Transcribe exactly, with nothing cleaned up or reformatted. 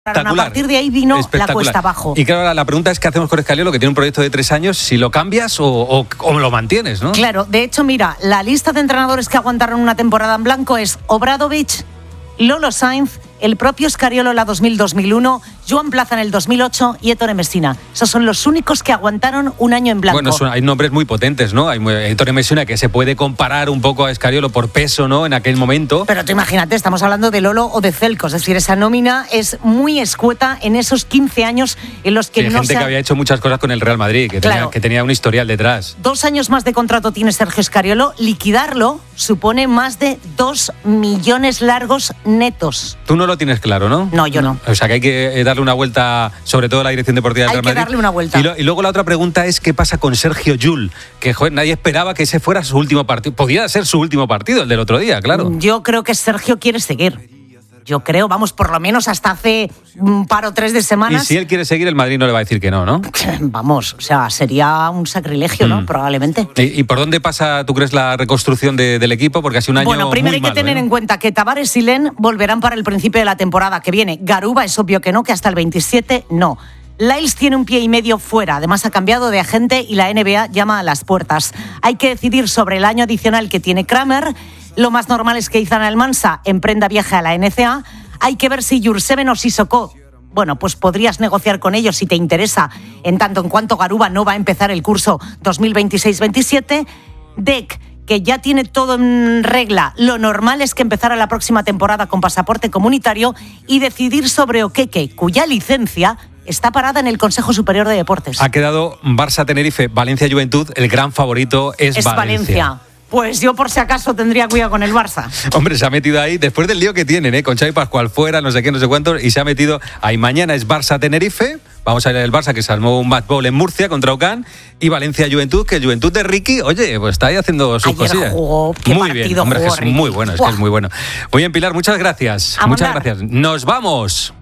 A partir de ahí vino la cuesta abajo. Y claro, la pregunta es qué hacemos con Scariolo, que tiene un proyecto de tres años, si lo cambias o, o, o lo mantienes, ¿no? Claro, de hecho, mira, la lista de entrenadores que aguantaron una temporada en blanco es Obradovic, Lolo Sainz, el propio Scariolo en la dos mil dos mil uno, Joan Plaza en el dos mil ocho y Ettore Messina. Esos son los únicos que aguantaron un año en blanco. Bueno, son, hay nombres muy potentes, ¿no? Hay Ettore Messina, que se puede comparar un poco a Scariolo por peso, ¿no? En aquel momento. Pero tú imagínate, estamos hablando de Lolo o de Zelko, es decir, esa nómina es muy escueta en esos quince años en los que sí, hay no gente se ha... que había hecho muchas cosas con el Real Madrid, que, claro. tenía, que tenía un historial detrás. Dos años más de contrato tiene Sergio Scariolo. Liquidarlo supone más de dos millones largos netos. Tú no lo tienes claro, ¿no? No, yo no. O sea, que hay que darle una vuelta, sobre todo a la dirección deportiva del Real Madrid. Hay que darle una vuelta. Y, lo, y luego la otra pregunta es qué pasa con Sergio Llull, que joder, nadie esperaba que ese fuera su último partido. Podía ser su último partido, el del otro día, claro. Yo creo que Sergio quiere seguir. Yo creo, vamos, por lo menos hasta hace un par o tres de semanas. Y si él quiere seguir, el Madrid no le va a decir que no, ¿no? Vamos, o sea, sería un sacrilegio, ¿no? Mm. Probablemente. ¿Y, ¿Y por dónde pasa, tú crees, la reconstrucción de, del equipo? Porque ha sido un año muy malo. Bueno, primero hay que malo, tener ¿eh? en cuenta que Tavares y Len volverán para el principio de la temporada que viene. Garuba es obvio que no, que hasta el veintisiete no. Lyles tiene un pie y medio fuera, además ha cambiado de agente y la N B A llama a las puertas. Hay que decidir sobre el año adicional que tiene Kramer. Lo más normal es que Izan Almansa emprenda viaje a la N C A. Hay que ver si Jurseven o Sissoko, bueno, pues podrías negociar con ellos si te interesa, en tanto en cuanto Garuba no va a empezar el curso dos mil veintiséis veintisiete. Dec, que ya tiene todo en regla, lo normal es que empezara la próxima temporada con pasaporte comunitario, y decidir sobre Okeke, cuya licencia está parada en el Consejo Superior de Deportes. Ha quedado Barça-Tenerife, Valencia-Juventud, el gran favorito es, es Valencia. Valencia. Pues yo por si acaso tendría cuidado con el Barça. Hombre, se ha metido ahí, después del lío que tienen, ¿eh? Con Xavi Pascual fuera, no sé qué, no sé cuánto, y se ha metido ahí. Mañana es Barça-Tenerife, vamos a ir al Barça, que se armó un match ball en Murcia contra Ocán, y Valencia-Juventud, que el Juventud de Ricky, oye, pues está ahí haciendo sus Ayer cosillas. Jugó, qué muy bien, hombre, jugó, es que es muy bueno, es Buah. que es muy bueno. Muy bien, Pilar, muchas gracias. A muchas mandar. gracias. Nos vamos.